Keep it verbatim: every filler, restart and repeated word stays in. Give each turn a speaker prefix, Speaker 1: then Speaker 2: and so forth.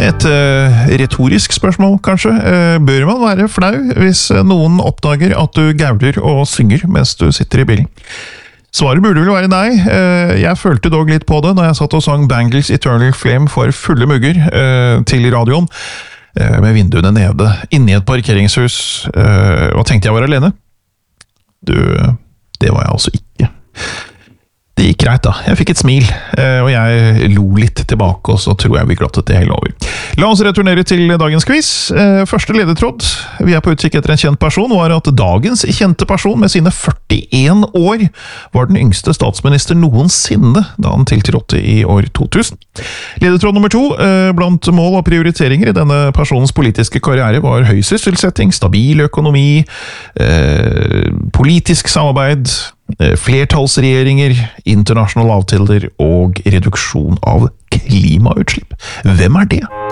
Speaker 1: Et uh, retorisk spørsmål, kanskje. Uh, bør man være flau hvis noen oppdager at du gauler og synger mens du sitter i bilen? Svaret burde vel være nei. Uh, jeg følte dog litt på det når jeg satt og sang Bangles Eternal Flame for fulle mugger uh, til radioen, uh, med vinduene nede, inne i et parkeringshus, uh, og tenkte jeg var alene. Du, det var jeg altså ikke. Det gikk greit da. Jeg fikk et smil, og jeg lo litt tilbake, og så tror jeg vi glattet det hele over. La oss returnere til dagens quiz. Første ledetråd, vi er på utkikk etter en kjent person, var at dagens kjente person med sine førtien år var den yngste statsminister noensinne da han tiltrådte i år to tusen. Ledetråd nummer to, blant mål og prioriteringer i denne personens politiske karriere var høy sysselsetting, stabil økonomi, politisk samarbeid, flertallsregjeringer, internasjonale avtaler og reduksjon av klimautslipp. Hvem er det?